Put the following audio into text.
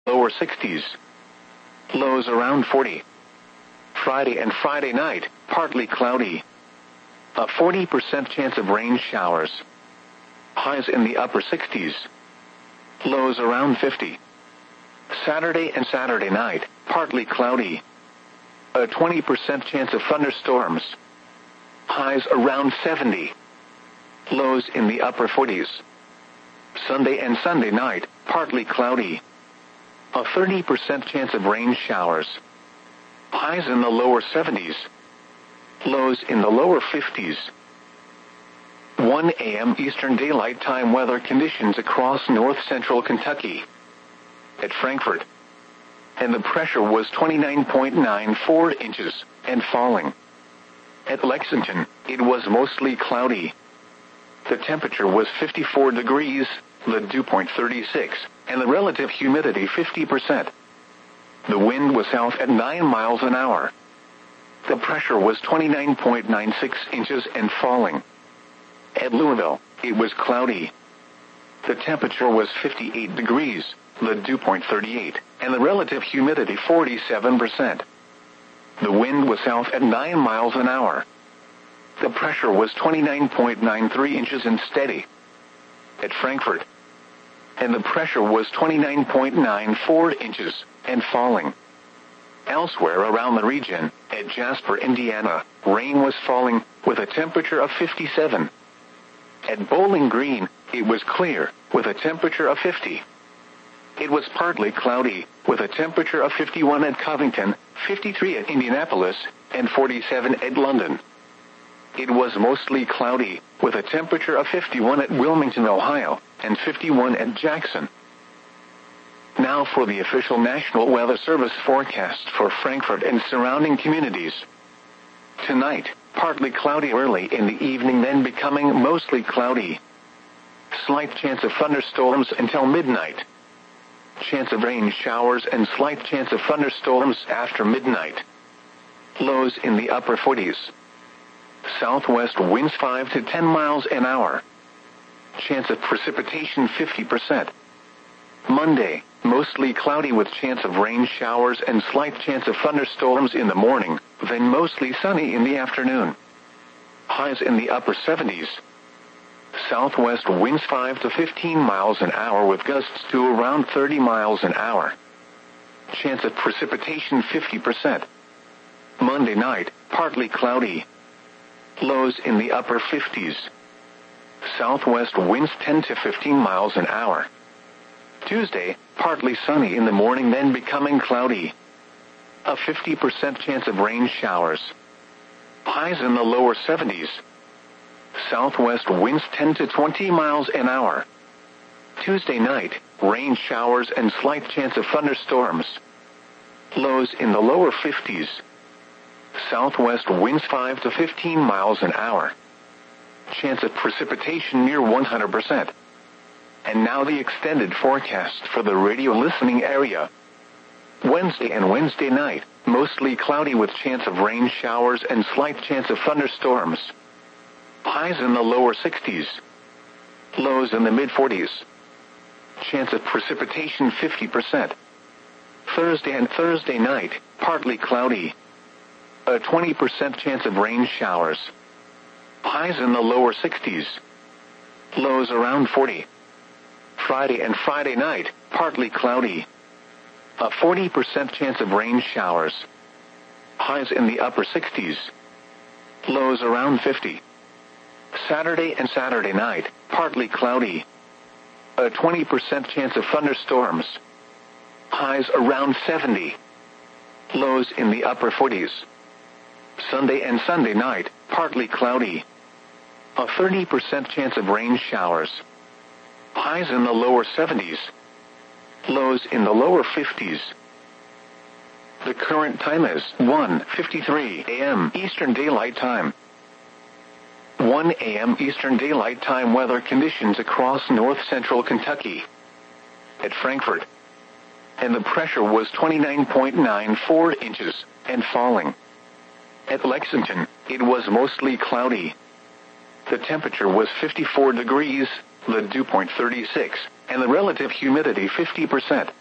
lower 60s. Lows around 40. Friday and Friday night, partly cloudy. A 40% chance of rain showers. Highs in the upper 60s. Lows around 50. Saturday and Saturday night, partly cloudy. A 20% chance of thunderstorms. Highs around 70. Lows in the upper 40s. Sunday and Sunday night, partly cloudy. A 30% chance of rain showers. Highs in the lower 70s. Lows in the lower 50s. 1 a.m. Eastern Daylight Time weather conditions across north-central Kentucky. At Frankfort. And the pressure was 29.94 inches, and falling. At Lexington, it was mostly cloudy. The temperature was 54 degrees, the dew point 36, and the relative humidity 50%. The wind was south at 9 miles an hour. The pressure was 29.96 inches and falling. At Louisville, it was cloudy. The temperature was 58 degrees, the dew point 38, and the relative humidity 47%. The wind was south at 9 miles an hour. The pressure was 29.93 inches and steady. At Frankfort. And the pressure was 29.94 inches, and falling. Elsewhere around the region, at Jasper, Indiana, rain was falling, with a temperature of 57. At Bowling Green, it was clear, with a temperature of 50. It was partly cloudy, with a temperature of 51 at Covington, 53 at Indianapolis, and 47 at London. It was mostly cloudy, with a temperature of 51 at Wilmington, Ohio, and 51 at Jackson. Now for the official National Weather Service forecast for Frankfort and surrounding communities. Tonight, partly cloudy early in the evening, then becoming mostly cloudy. Slight chance of thunderstorms until midnight. Chance of rain showers and slight chance of thunderstorms after midnight. Lows in the upper 40s. Southwest winds 5 to 10 miles an hour. Chance of precipitation 50%. Monday, mostly cloudy with chance of rain showers and slight chance of thunderstorms in the morning, then mostly sunny in the afternoon. Highs in the upper 70s. Southwest winds 5 to 15 miles an hour with gusts to around 30 miles an hour. Chance of precipitation 50%. Monday night, partly cloudy. Lows in the upper 50s. Southwest winds 10 to 15 miles an hour. Tuesday, partly sunny in the morning, then becoming cloudy. A 50% chance of rain showers. Highs in the lower 70s. Southwest winds 10 to 20 miles an hour. Tuesday night, rain showers and slight chance of thunderstorms. Lows in the lower 50s. Southwest winds 5 to 15 miles an hour. Chance of precipitation near 100%. And now the extended forecast for the radio listening area. Wednesday and Wednesday night, mostly cloudy with chance of rain showers and slight chance of thunderstorms. Highs in the lower 60s. Lows in the mid-40s. Chance of precipitation 50%. Thursday and Thursday night, partly cloudy. A 20% chance of rain showers. Highs in the lower 60s. Lows around 40. Friday and Friday night, partly cloudy. A 40% chance of rain showers. Highs in the upper 60s. Lows around 50. Saturday and Saturday night, partly cloudy. A 20% chance of thunderstorms. Highs around 70. Lows in the upper 40s. Sunday and Sunday night, partly cloudy. A 30% chance of rain showers. Highs in the lower 70s. Lows in the lower 50s. The current time is 1:53 a.m. Eastern Daylight Time. 1 a.m. Eastern Daylight Time weather conditions across north-central Kentucky. At Frankfort. And the pressure was 29.94 inches, and falling. At Lexington, it was mostly cloudy. The temperature was 54 degrees, the dew point 36, and the relative humidity 50%.